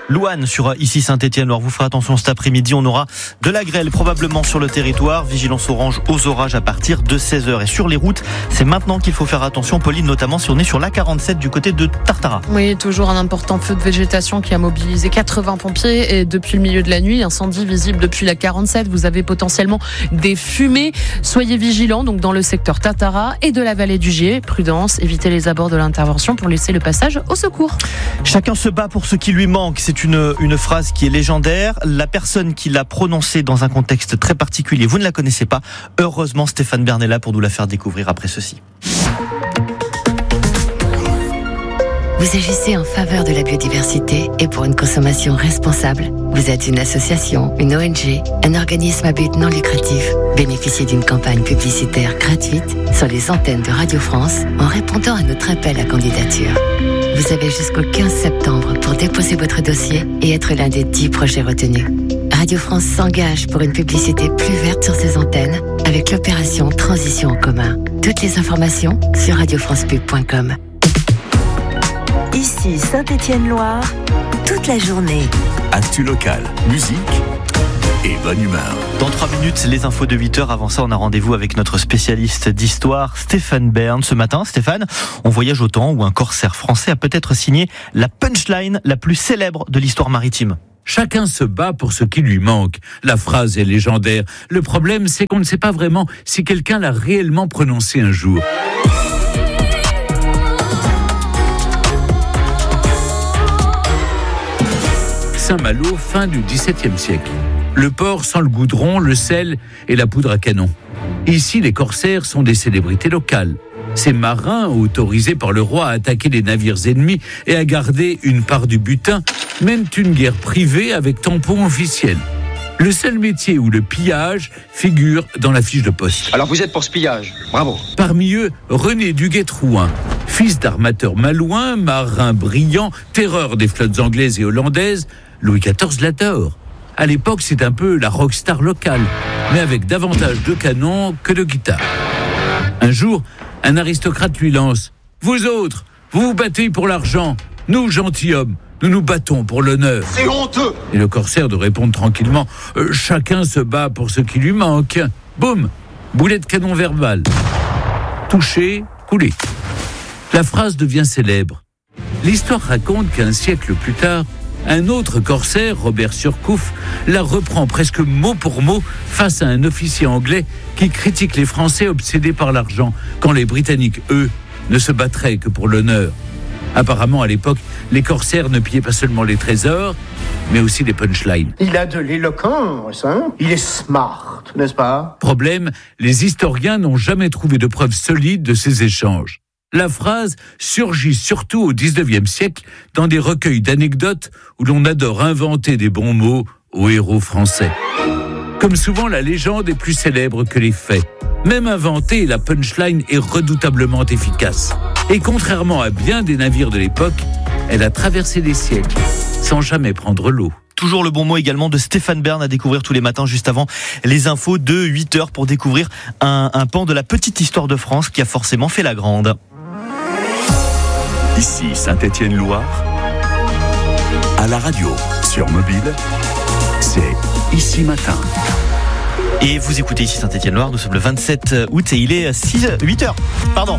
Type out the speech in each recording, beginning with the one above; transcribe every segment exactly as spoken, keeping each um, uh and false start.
Louane sur ici Saint-Étienne-Loire. Vous ferez attention cet après-midi, on aura de la grêle probablement sur le territoire. Vigilance orange aux orages à partir de seize heures. Et sur les routes, c'est maintenant qu'il faut faire attention, Pauline, notamment si on est sur l'A quarante-sept du côté de Tartara. Oui, toujours un important feu de végétation qui a mobilisé quatre-vingts pompiers et depuis le milieu de la nuit, incendie visible depuis la quarante-sept. Vous avez potentiellement des fumées. Soyez vigilants donc dans le secteur Tartara et de la vallée du Gier. Prudence, évitez les abords de l'intervention pour laisser le passage au secours. Chacun se bat pour ce qui lui manque. C'est une, une phrase qui est légendaire. La personne qui l'a prononcée dans un contexte très particulier, vous ne la connaissez pas. Heureusement, Stéphane Bern est là pour nous la faire découvrir après ceci. Vous agissez en faveur de la biodiversité et pour une consommation responsable. Vous êtes une association, une O N G, un organisme à but non lucratif. Bénéficiez d'une campagne publicitaire gratuite sur les antennes de Radio France en répondant à notre appel à candidature. Vous avez jusqu'au quinze septembre pour déposer votre dossier et être l'un des dix projets retenus. Radio France s'engage pour une publicité plus verte sur ses antennes avec l'opération Transition en commun. Toutes les informations sur radio france pub point com. Ici Saint-Étienne-Loire, toute la journée. Actu locale, musique et bonne humeur. Dans trois minutes, les infos de huit heures. Avant ça, on a rendez-vous avec notre spécialiste d'histoire, Stéphane Bern. Ce matin, Stéphane, on voyage au temps où un corsaire français a peut-être signé la punchline la plus célèbre de l'histoire maritime. Chacun se bat pour ce qui lui manque. La phrase est légendaire. Le problème, c'est qu'on ne sait pas vraiment si quelqu'un l'a réellement prononcée un jour. Saint-Malo, fin du dix-septième siècle. Le port sans le goudron, le sel et la poudre à canon. Ici, les corsaires sont des célébrités locales. Ces marins, autorisés par le roi à attaquer les navires ennemis et à garder une part du butin, mènent une guerre privée avec tampon officiel. Le seul métier où le pillage figure dans la fiche de poste. Alors vous êtes pour ce pillage, bravo. Parmi eux, René Duguay-Trouin, fils d'armateur malouin, marin brillant, terreur des flottes anglaises et hollandaises, Louis quatorze l'adore. À l'époque, c'est un peu la rockstar locale, mais avec davantage de canons que de guitares. Un jour, un aristocrate lui lance « Vous autres, vous vous battez pour l'argent. Nous, gentilshommes, nous nous battons pour l'honneur. » C'est honteux. Et le corsaire de répondre tranquillement euh, « Chacun se bat pour ce qui lui manque. » Boum, boulet de canon verbal. Touché, coulé. La phrase devient célèbre. L'histoire raconte qu'un siècle plus tard, un autre corsaire, Robert Surcouf, la reprend presque mot pour mot face à un officier anglais qui critique les Français obsédés par l'argent, quand les Britanniques, eux, ne se battraient que pour l'honneur. Apparemment, à l'époque, les corsaires ne pillaient pas seulement les trésors, mais aussi les punchlines. Il a de l'éloquence, hein ? Il est smart, n'est-ce pas ? Problème, les historiens n'ont jamais trouvé de preuves solides de ces échanges. La phrase surgit surtout au dix-neuvième siècle dans des recueils d'anecdotes où l'on adore inventer des bons mots aux héros français. Comme souvent, la légende est plus célèbre que les faits. Même inventée, la punchline est redoutablement efficace. Et contrairement à bien des navires de l'époque, elle a traversé des siècles sans jamais prendre l'eau. Toujours le bon mot également de Stéphane Bern à découvrir tous les matins juste avant les infos de huit heures pour découvrir un, un pan de la petite histoire de France qui a forcément fait la grande. Ici Saint-Étienne-Loire, à la radio, sur mobile, c'est Ici Matin. Et vous écoutez ici Saint-Étienne-Loire, nous sommes le vingt-sept août et il est six, huit heures. Pardon.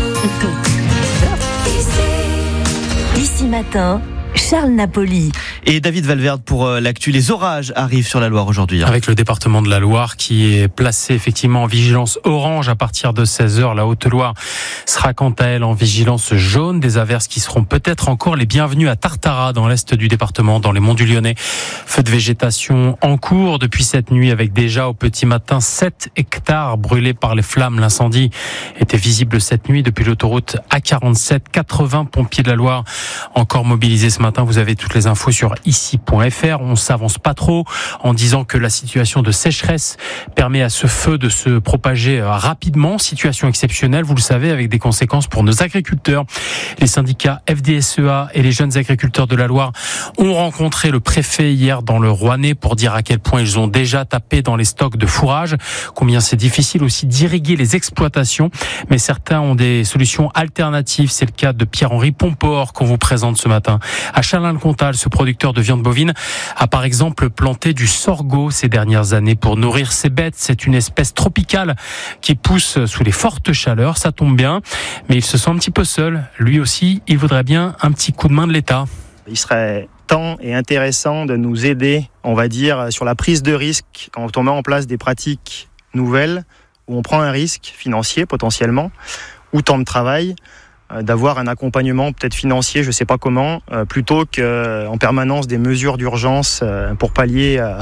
Ici Matin, Charles Napoli. Et David Valverde pour l'actu. Les orages arrivent sur la Loire aujourd'hui. Avec le département de la Loire qui est placé effectivement en vigilance orange à partir de seize heures. La Haute-Loire sera quant à elle en vigilance jaune. Des averses qui seront peut-être encore les bienvenues à Tartara dans l'est du département, dans les monts du Lyonnais. Feu de végétation en cours depuis cette nuit avec déjà au petit matin sept hectares brûlés par les flammes. L'incendie était visible cette nuit depuis l'autoroute A quarante-sept. quatre-vingts pompiers de la Loire encore mobilisés ce matin. Vous avez toutes les infos sur ici point f r. On s'avance pas trop en disant que la situation de sécheresse permet à ce feu de se propager rapidement. Situation exceptionnelle, vous le savez, avec des conséquences pour nos agriculteurs. Les syndicats F D S E A et les jeunes agriculteurs de la Loire ont rencontré le préfet hier dans le Rouennais pour dire à quel point ils ont déjà tapé dans les stocks de fourrage, combien c'est difficile aussi d'irriguer les exploitations, mais certains ont des solutions alternatives. C'est le cas de Pierre-Henri Pomport qu'on vous présente ce matin. À Chalain-le-Comtal, ce producteur producteur de viande bovine a par exemple planté du sorgho ces dernières années pour nourrir ses bêtes. C'est une espèce tropicale qui pousse sous les fortes chaleurs, ça tombe bien, mais il se sent un petit peu seul. Lui aussi, il voudrait bien un petit coup de main de l'État. Il serait temps et intéressant de nous aider, on va dire, sur la prise de risque quand on met en place des pratiques nouvelles où on prend un risque financier potentiellement ou temps de travail, euh, d'avoir un accompagnement peut-être financier, je ne sais pas comment, euh, plutôt qu'en permanence des mesures d'urgence euh, pour pallier euh,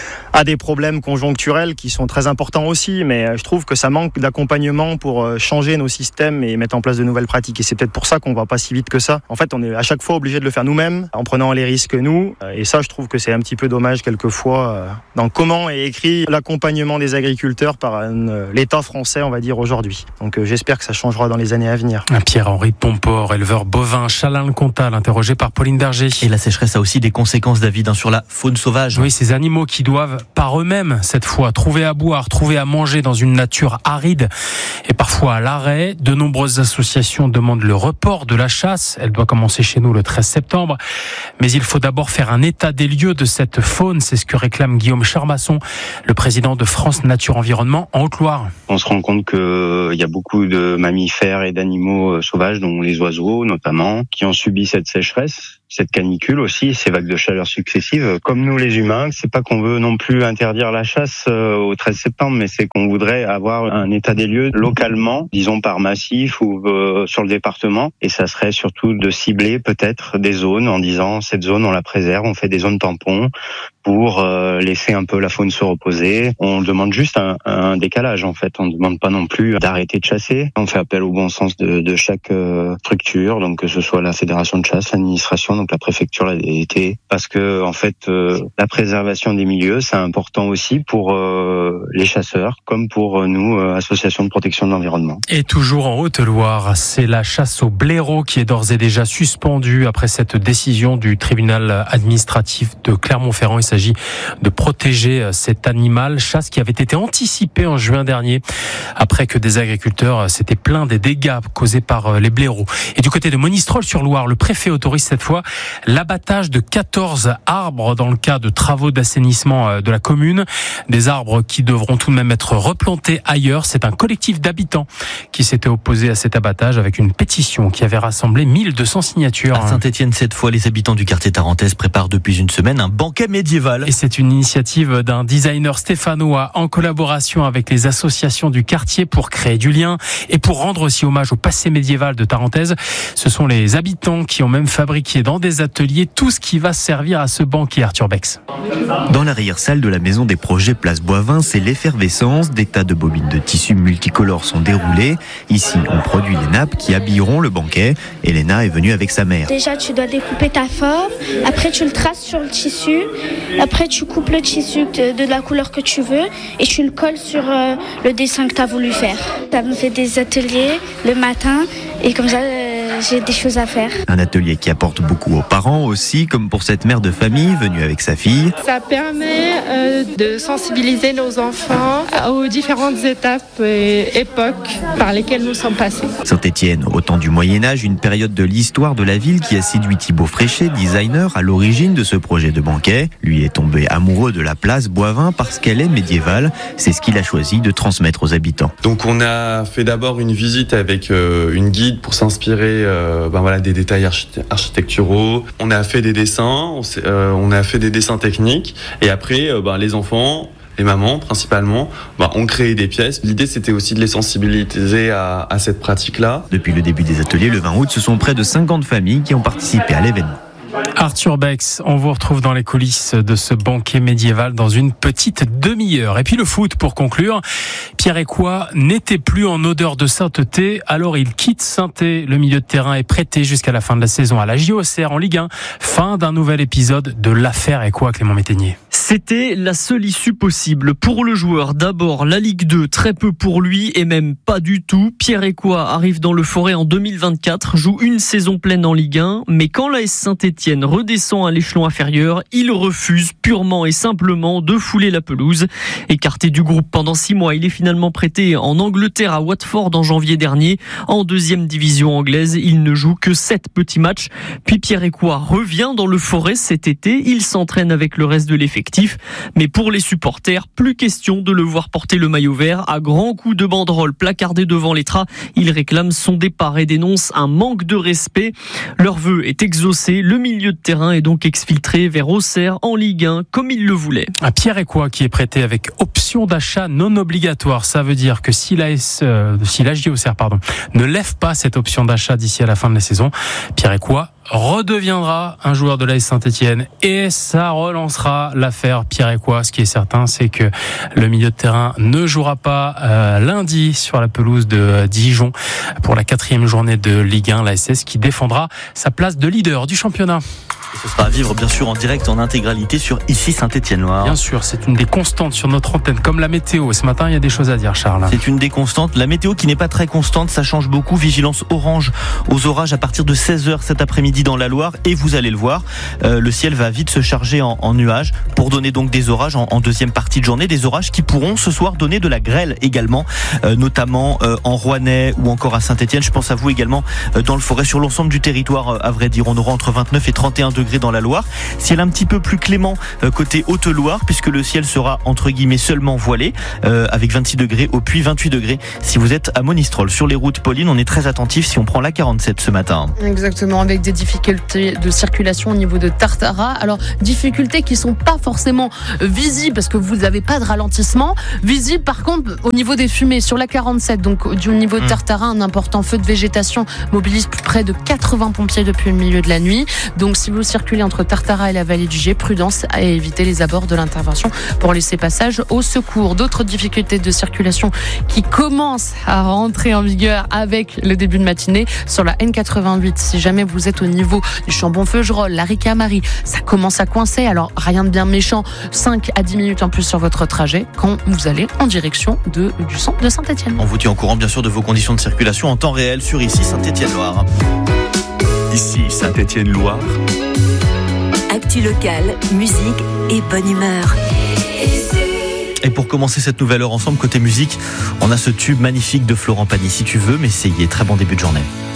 à des problèmes conjoncturels qui sont très importants aussi, mais je trouve que ça manque d'accompagnement pour changer nos systèmes et mettre en place de nouvelles pratiques. Et c'est peut-être pour ça qu'on va pas si vite que ça. En fait, on est à chaque fois obligé de le faire nous-mêmes, en prenant les risques nous. Et ça, je trouve que c'est un petit peu dommage quelquefois dans comment est écrit l'accompagnement des agriculteurs par l'État français, on va dire, aujourd'hui. Donc j'espère que ça changera dans les années à venir. Pierre-Henri Pomport, éleveur bovin, Chalain-le-Comtal, interrogé par Pauline Berger. Et la sécheresse a aussi des conséquences, David, sur la faune sauvage. Oui, ces animaux qui doivent par eux-mêmes, cette fois, trouver à boire, trouver à manger dans une nature aride et parfois à l'arrêt. De nombreuses associations demandent le report de la chasse. Elle doit commencer chez nous le treize septembre. Mais il faut d'abord faire un état des lieux de cette faune. C'est ce que réclame Guillaume Charmasson, le président de France Nature Environnement en Haute-Loire. On se rend compte qu'il y a beaucoup de mammifères et d'animaux sauvages, dont les oiseaux notamment, qui ont subi cette sécheresse, cette canicule aussi, ces vagues de chaleur successives. Comme nous les humains, c'est pas qu'on veut non plus interdire la chasse au treize septembre, mais c'est qu'on voudrait avoir un état des lieux localement, disons par massif ou euh, sur le département. Et ça serait surtout de cibler peut-être des zones en disant cette zone on la préserve, on fait des zones tampons pour euh, laisser un peu la faune se reposer. On demande juste un, un décalage en fait. On ne demande pas non plus d'arrêter de chasser. On fait appel au bon sens de, de chaque euh, structure, donc que ce soit la fédération de chasse, l'administration, donc la préfecture, la D D T, parce que en fait euh, la préservation des milieux c'est important aussi pour euh, les chasseurs comme pour nous euh, associations de protection de l'environnement. Et toujours en Haute-Loire, c'est la chasse au blaireau qui est d'ores et déjà suspendue après cette décision du tribunal administratif de Clermont-Ferrand. Il s'agit de protéger cet animal, chasse qui avait été anticipée en juin dernier après que des agriculteurs s'étaient plaints des dégâts causés par les blaireaux. Et du côté de Monistrol-sur-Loire, le préfet autorise cette fois l'abattage de quatorze arbres dans le cas de travaux d'assainissement de la commune. Des arbres qui devront tout de même être replantés ailleurs. C'est un collectif d'habitants qui s'était opposé à cet abattage avec une pétition qui avait rassemblé mille deux cents signatures. À Saint-Étienne, cette fois, les habitants du quartier Tarentaise préparent depuis une semaine un banquet médiéval. Et c'est une initiative d'un designer stéphanois en collaboration avec les associations du quartier pour créer du lien et pour rendre aussi hommage au passé médiéval de Tarentaise. Ce sont les habitants qui ont même fabriqué dans des ateliers tout ce qui va servir à ce banquet, Arthur Bex. Dans l'arrière-salle de la maison des projets Place Boivin, c'est l'effervescence. Des tas de bobines de tissus multicolores sont déroulées. Ici, on produit les nappes qui habilleront le banquet. Elena est venue avec sa mère. Déjà, tu dois découper ta forme. Après, tu le traces sur le tissu. Après, tu coupes le tissu de, de la couleur que tu veux et tu le colles sur euh, le dessin que tu as voulu faire. Ça me fait des ateliers le matin et comme ça, euh, j'ai des choses à faire. Un atelier qui apporte beaucoup aux parents aussi, comme pour cette mère de famille venue avec sa fille. Ça permet euh, de sensibiliser nos enfants aux différentes étapes et époques par lesquelles nous sommes passés. Saint-Étienne, au temps du Moyen-Âge, une période de l'histoire de la ville qui a séduit Thibaut Fréchet, designer à l'origine de ce projet de banquet. Lui est tombé amoureux de la place Boivin parce qu'elle est médiévale. C'est ce qu'il a choisi de transmettre aux habitants. Donc on a fait d'abord une visite avec euh, une guide pour s'inspirer euh, ben voilà, des détails archite- architecturaux. On a fait des dessins, on, euh, on a fait des dessins techniques et après euh, ben, les enfants, les mamans principalement, bah, ont créé des pièces. L'idée c'était aussi de les sensibiliser à, à cette pratique-là. Depuis le début des ateliers, le vingt août, ce sont près de cinquante familles qui ont participé à l'événement. Arthur Bex, on vous retrouve dans les coulisses de ce banquet médiéval dans une petite demi-heure. Et puis le foot pour conclure. Pierre Écoix n'était plus en odeur de sainteté, alors il quitte Saint-Étienne. Le milieu de terrain est prêté jusqu'à la fin de la saison à la J O C R en Ligue un. Fin d'un nouvel épisode de l'affaire Écoix, Clément Métainier. C'était la seule issue possible pour le joueur. D'abord, la Ligue deux, très peu pour lui et même pas du tout. Pierre Écoix arrive dans le Forêt en deux mille vingt-quatre, joue une saison pleine en Ligue un, mais quand l'A S Saint-Étienne Saint-Etienne redescend à l'échelon inférieur. Il refuse purement et simplement de fouler la pelouse. Écarté du groupe pendant six mois, il est finalement prêté en Angleterre à Watford en janvier dernier. En deuxième division anglaise, il ne joue que sept petits matchs. Puis Pierre Écoix revient dans le Forest cet été. Il s'entraîne avec le reste de l'effectif. Mais pour les supporters, plus question de le voir porter le maillot vert. À grands coups de banderole placardés devant les trains, il réclame son départ et dénonce un manque de respect. Leur vœu est exaucé. Le milieu de terrain est donc exfiltré vers Auxerre en Ligue un comme il le voulait. À Pierre Écoix qui est prêté avec option d'achat non obligatoire. Ça veut dire que si l'A S, euh, si l'A J Auxerre, pardon, ne lève pas cette option d'achat d'ici à la fin de la saison, Pierre Écoix redeviendra un joueur de l'A S Saint-Etienne et ça relancera l'affaire Pierre Écoix. Ce qui est certain, c'est que le milieu de terrain ne jouera pas euh, lundi sur la pelouse de Dijon pour la quatrième journée de Ligue un. L'A S S qui défendra sa place de leader du championnat. Et ce sera à vivre bien sûr en direct, en intégralité sur Ici Saint-Etienne-Loire. Bien sûr, c'est une des constantes sur notre antenne, comme la météo. Ce matin, il y a des choses à dire, Charles. C'est une des constantes. La météo qui n'est pas très constante, ça change beaucoup. Vigilance orange aux orages à partir de seize heures cet après-midi dans la Loire. Et vous allez le voir, euh, le ciel va vite se charger en, en nuages pour donner donc des orages en, en deuxième partie de journée. Des orages qui pourront ce soir donner de la grêle également, euh, notamment euh, en Rouennais ou encore à Saint-Etienne. Je pense à vous également euh, dans le Forêt, sur l'ensemble du territoire, euh, à vrai dire. On aura entre vingt-neuf et trente et un degrés dans la Loire. Ciel un petit peu plus clément euh, côté Haute-Loire, puisque le ciel sera entre guillemets seulement voilé, euh, avec vingt-six degrés au Puy, vingt-huit degrés si vous êtes à Monistrol. Sur les routes, Pauline, on est très attentif si on prend la quarante-sept ce matin. Exactement, avec des difficultés de circulation au niveau de Tartara. Alors, difficultés qui sont pas forcément visibles parce que vous n'avez pas de ralentissement. Visibles par contre au niveau des fumées sur la quarante-sept, donc au niveau de Tartara, un important feu de végétation mobilise plus près de quatre-vingts pompiers depuis le milieu de la nuit. Donc si vous circulez entre Tartara et la vallée du Gier, prudence à éviter les abords de l'intervention pour laisser passage au secours. D'autres difficultés de circulation qui commencent à rentrer en vigueur avec le début de matinée sur la N quatre-vingt-huit. Si jamais vous êtes au niveau du Chambon-Feugerolles, la Ricamarie, ça commence à coincer. Alors rien de bien méchant, cinq à dix minutes en plus sur votre trajet quand vous allez en direction de, du centre de Saint-Etienne. On vous tient au courant bien sûr de vos conditions de circulation en temps réel sur Ici Saint-Etienne-Loire. Ici Saint-Etienne-Loire. Actu locale, musique et bonne humeur. Et pour commencer cette nouvelle heure ensemble, côté musique, on a ce tube magnifique de Florent Pagny. Si tu veux m'essayer, très bon début de journée.